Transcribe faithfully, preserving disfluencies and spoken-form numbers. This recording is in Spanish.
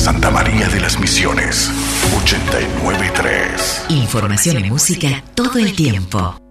Santa María de las Misiones, ochenta y nueve punto tres. Información y música todo el tiempo.